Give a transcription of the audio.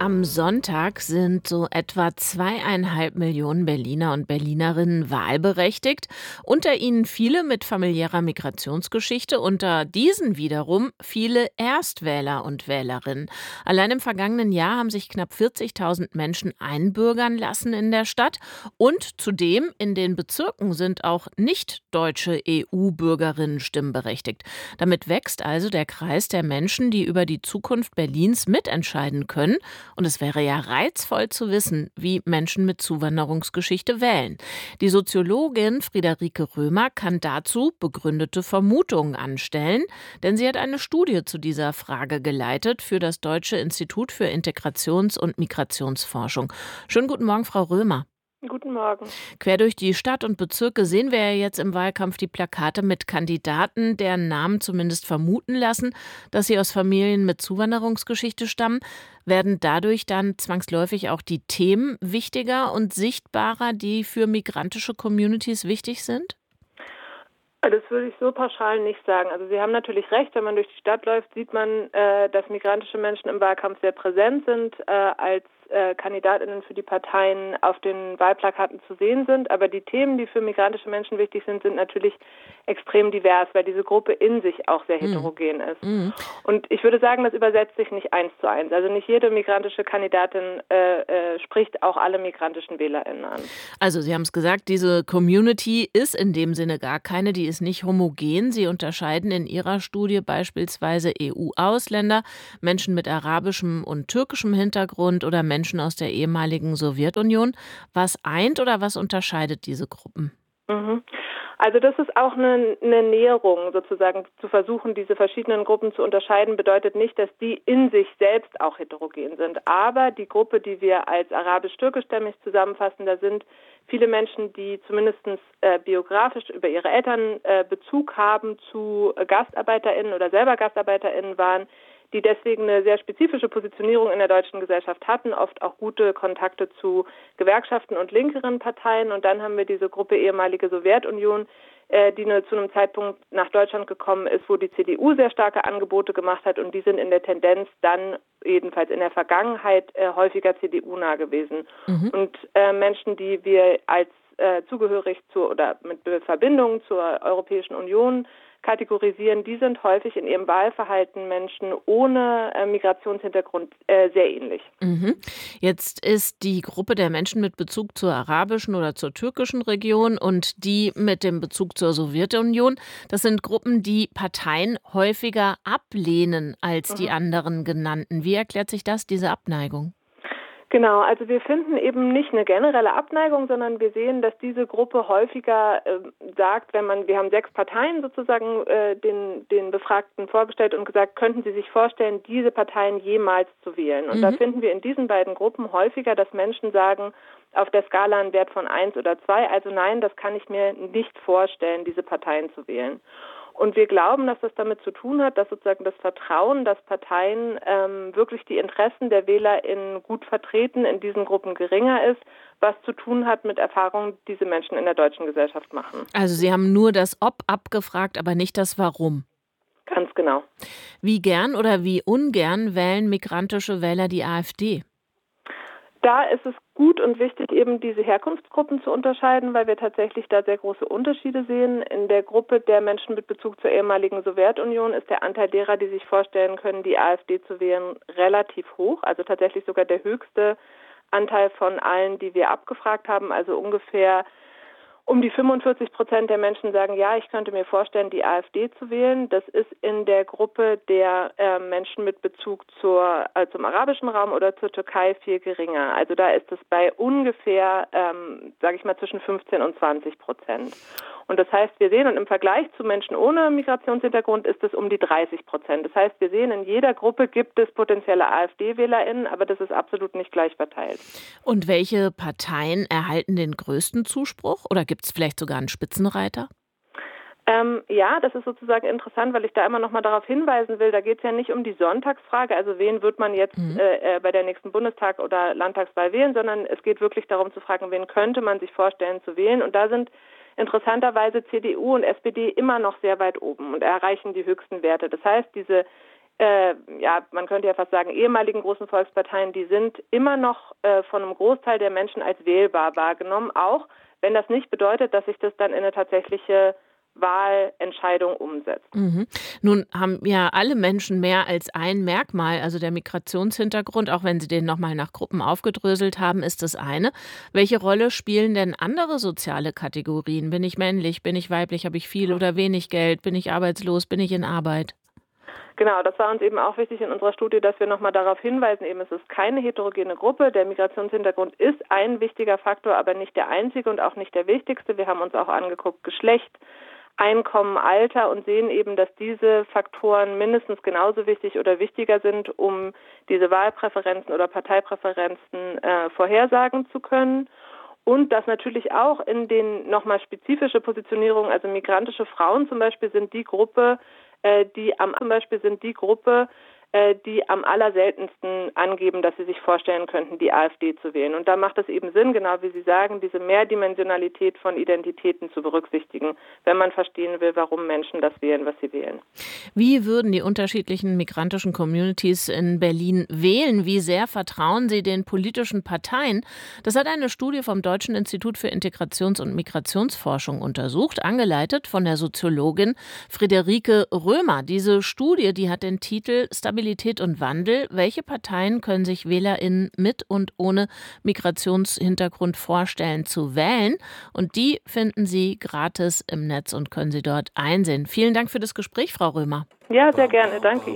Am Sonntag sind so etwa 2,5 Millionen Berliner und Berlinerinnen wahlberechtigt. Unter ihnen viele mit familiärer Migrationsgeschichte, unter diesen wiederum viele Erstwähler und Wählerinnen. Allein im vergangenen Jahr haben sich knapp 40.000 Menschen einbürgern lassen in der Stadt. Und zudem in den Bezirken sind auch nicht-deutsche EU-Bürgerinnen stimmberechtigt. Damit wächst also der Kreis der Menschen, die über die Zukunft Berlins mitentscheiden können. Und es wäre ja reizvoll zu wissen, wie Menschen mit Zuwanderungsgeschichte wählen. Die Soziologin Friederike Römer kann dazu begründete Vermutungen anstellen, denn sie hat eine Studie zu dieser Frage geleitet für das Deutsche Institut für Integrations- und Migrationsforschung. Schönen guten Morgen, Frau Römer. Guten Morgen. Quer durch die Stadt und Bezirke sehen wir ja jetzt im Wahlkampf die Plakate mit Kandidaten, deren Namen zumindest vermuten lassen, dass sie aus Familien mit Zuwanderungsgeschichte stammen. Werden dadurch dann zwangsläufig auch die Themen wichtiger und sichtbarer, die für migrantische Communities wichtig sind? Das würde ich so pauschal nicht sagen. Also Sie haben natürlich recht, wenn man durch die Stadt läuft, sieht man, dass migrantische Menschen im Wahlkampf sehr präsent sind, als KandidatInnen für die Parteien auf den Wahlplakaten zu sehen sind. Aber die Themen, die für migrantische Menschen wichtig sind, sind natürlich extrem divers, weil diese Gruppe in sich auch sehr heterogen ist. Und ich würde sagen, das übersetzt sich nicht 1:1. Also nicht jede migrantische Kandidatin spricht auch alle migrantischen WählerInnen an. Also Sie haben es gesagt, diese Community ist in dem Sinne gar keine, die ist nicht homogen. Sie unterscheiden in Ihrer Studie beispielsweise EU-Ausländer, Menschen mit arabischem und türkischem Hintergrund oder Menschen aus der ehemaligen Sowjetunion. Was eint oder was unterscheidet diese Gruppen? Also das ist auch eine Näherung sozusagen, zu versuchen, diese verschiedenen Gruppen zu unterscheiden, bedeutet nicht, dass die in sich selbst auch heterogen sind. Aber die Gruppe, die wir als arabisch-türkischstämmig zusammenfassen, da sind viele Menschen, die zumindest biografisch über ihre Eltern Bezug haben zu GastarbeiterInnen oder selber GastarbeiterInnen waren, die deswegen eine sehr spezifische Positionierung in der deutschen Gesellschaft hatten, oft auch gute Kontakte zu Gewerkschaften und linkeren Parteien. Und dann haben wir diese Gruppe ehemalige Sowjetunion, die zu einem Zeitpunkt nach Deutschland gekommen ist, wo die CDU sehr starke Angebote gemacht hat. Und die sind in der Tendenz dann, jedenfalls in der Vergangenheit, häufiger CDU-nah gewesen. Und Menschen, die wir als zugehörig zu oder mit Verbindung zur Europäischen Union kategorisieren, die sind häufig in ihrem Wahlverhalten Menschen ohne Migrationshintergrund sehr ähnlich. Jetzt ist die Gruppe der Menschen mit Bezug zur arabischen oder zur türkischen Region und die mit dem Bezug zur Sowjetunion, das sind Gruppen, die Parteien häufiger ablehnen als die anderen genannten. Wie erklärt sich das, diese Abneigung? Genau, also wir finden eben nicht eine generelle Abneigung, sondern wir sehen, dass diese Gruppe häufiger sagt, wir haben 6 Parteien sozusagen den Befragten vorgestellt und gesagt, könnten Sie sich vorstellen, diese Parteien jemals zu wählen? Und da finden wir in diesen beiden Gruppen häufiger, dass Menschen sagen, auf der Skala einen Wert von 1 oder 2, also nein, das kann ich mir nicht vorstellen, diese Parteien zu wählen. Und wir glauben, dass das damit zu tun hat, dass sozusagen das Vertrauen, dass Parteien wirklich die Interessen der WählerInnen gut vertreten, in diesen Gruppen geringer ist, was zu tun hat mit Erfahrungen, die diese Menschen in der deutschen Gesellschaft machen. Also Sie haben nur das Ob abgefragt, aber nicht das Warum. Ganz genau. Wie gern oder wie ungern wählen migrantische Wähler die AfD? Da ist es gut und wichtig, eben diese Herkunftsgruppen zu unterscheiden, weil wir tatsächlich da sehr große Unterschiede sehen. In der Gruppe der Menschen mit Bezug zur ehemaligen Sowjetunion ist der Anteil derer, die sich vorstellen können, die AfD zu wählen, relativ hoch. Also tatsächlich sogar der höchste Anteil von allen, die wir abgefragt haben. Also ungefähr um die 45% der Menschen sagen, ja, ich könnte mir vorstellen, die AfD zu wählen. Das ist in der Gruppe der Menschen mit Bezug zum arabischen Raum oder zur Türkei viel geringer. Also da ist es bei ungefähr, sage ich mal, zwischen 15 und 20%. Und das heißt, wir sehen, und im Vergleich zu Menschen ohne Migrationshintergrund ist es um die 30%. Das heißt, wir sehen, in jeder Gruppe gibt es potenzielle AfD-WählerInnen, aber das ist absolut nicht gleich verteilt. Und welche Parteien erhalten den größten Zuspruch? Oder gibt es vielleicht sogar einen Spitzenreiter? Ja, das ist sozusagen interessant, weil ich da immer noch mal darauf hinweisen will, da geht es ja nicht um die Sonntagsfrage, also wen wird man jetzt bei der nächsten Bundestag- oder Landtagswahl wählen, sondern es geht wirklich darum zu fragen, wen könnte man sich vorstellen zu wählen. Und da sind interessanterweise CDU und SPD immer noch sehr weit oben und erreichen die höchsten Werte. Das heißt, diese man könnte ja fast sagen, ehemaligen großen Volksparteien, die sind immer noch von einem Großteil der Menschen als wählbar wahrgenommen, auch wenn das nicht bedeutet, dass sich das dann in eine tatsächliche Wahlentscheidung umsetzt. Mhm. Nun haben ja alle Menschen mehr als ein Merkmal, also der Migrationshintergrund, auch wenn Sie den nochmal nach Gruppen aufgedröselt haben, ist das eine. Welche Rolle spielen denn andere soziale Kategorien? Bin ich männlich, bin ich weiblich, habe ich viel oder wenig Geld, bin ich arbeitslos, bin ich in Arbeit? Genau, das war uns eben auch wichtig in unserer Studie, dass wir nochmal darauf hinweisen, eben es ist keine heterogene Gruppe. Der Migrationshintergrund ist ein wichtiger Faktor, aber nicht der einzige und auch nicht der wichtigste. Wir haben uns auch angeguckt, Geschlecht, Einkommen, Alter und sehen eben, dass diese Faktoren mindestens genauso wichtig oder wichtiger sind, um diese Wahlpräferenzen oder Parteipräferenzen vorhersagen zu können. Und dass natürlich auch in den nochmal spezifische Positionierungen, also migrantische Frauen zum Beispiel sind die Gruppe, die am allerseltensten angeben, dass sie sich vorstellen könnten, die AfD zu wählen. Und da macht es eben Sinn, genau wie Sie sagen, diese Mehrdimensionalität von Identitäten zu berücksichtigen, wenn man verstehen will, warum Menschen das wählen, was sie wählen. Wie würden die unterschiedlichen migrantischen Communities in Berlin wählen? Wie sehr vertrauen sie den politischen Parteien? Das hat eine Studie vom Deutschen Institut für Integrations- und Migrationsforschung untersucht, angeleitet von der Soziologin Friederike Römer. Diese Studie, die hat den Titel Stabilität und Wandel. Welche Parteien können sich WählerInnen mit und ohne Migrationshintergrund vorstellen zu wählen? Und die finden Sie gratis im Netz und können Sie dort einsehen. Vielen Dank für das Gespräch, Frau Römer. Ja, sehr gerne. Danke.